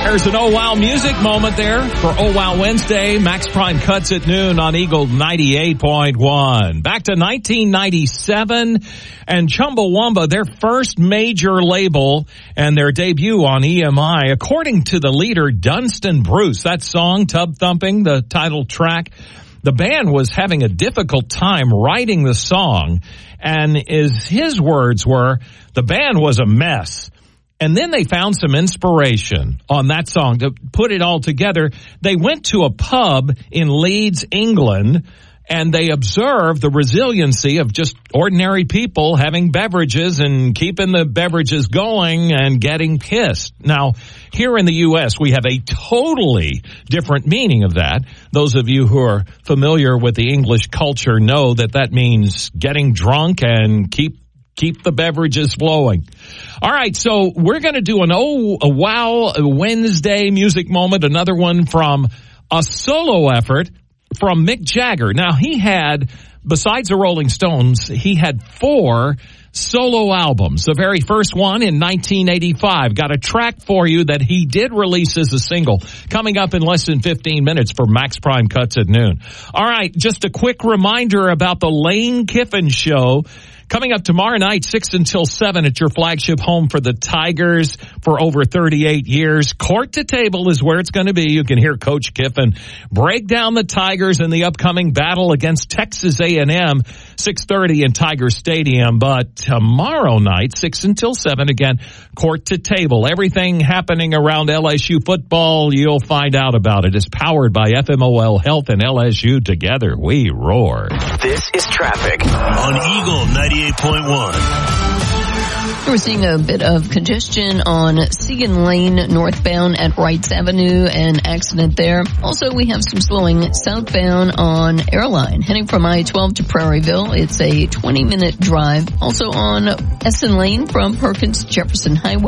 There's an Oh Wow music moment there for Oh Wow Wednesday. Max Prime Cuts at noon on Eagle 98.1. Back to 1997 and Chumbawamba, their first major label and their debut on EMI. According to the leader, Dunstan Bruce, that song, Tub Thumping, the title track, the band was having a difficult time writing the song, and his words were, the band was a mess. And then they found some inspiration on that song to put it all together. They went to a pub in Leeds, England, and they observed the resiliency of just ordinary people having beverages and keeping the beverages going and getting pissed. Now, here in the U.S., we have a totally different meaning of that. Those of you who are familiar with the English culture know that that means getting drunk and keep the beverages flowing. All right, so we're going to do a Wow Wednesday music moment, another one from a solo effort from Mick Jagger. Now, he had, besides the Rolling Stones, he had 4 solo albums. The very first one in 1985. Got a track for you that he did release as a single. Coming up in less than 15 minutes for Max Prime Cuts at noon. All right, just a quick reminder about the Lane Kiffin Show. Coming up tomorrow night, 6 until 7 at your flagship home for the Tigers for over 38 years. Court to Table is where it's going to be. You can hear Coach Kiffin break down the Tigers in the upcoming battle against Texas A&M, 6:30 in Tiger Stadium. But tomorrow night, 6 until 7, again, Court to Table. Everything happening around LSU football, you'll find out about it. It's powered by FMOL Health and LSU. Together, we roar. This is traffic on Eagle 98.1. We're seeing a bit of congestion on Segan Lane northbound at Wrights Avenue, an accident there. Also, we have some slowing southbound on Airline. Heading from I-12 to Prairieville, it's a 20-minute drive. Also on Essen Lane from Perkins Jefferson Highway.